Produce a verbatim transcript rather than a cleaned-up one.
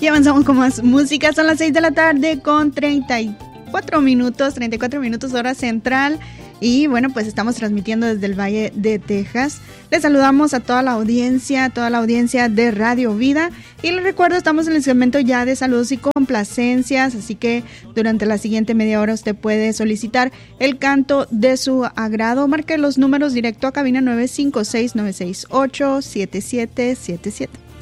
Y avanzamos con más música. Son las seis de la tarde con treinta y cuatro minutos, treinta y cuatro minutos hora central. Y bueno, pues estamos transmitiendo desde el Valle de Texas. Les saludamos a toda la audiencia, a toda la audiencia de Radio Vida. Y les recuerdo, estamos en el segmento ya de saludos y complacencias. Así que durante la siguiente media hora usted puede solicitar el canto de su agrado. Marque los números directo a cabina nueve cinco seis, nueve seis ocho, siete siete siete siete.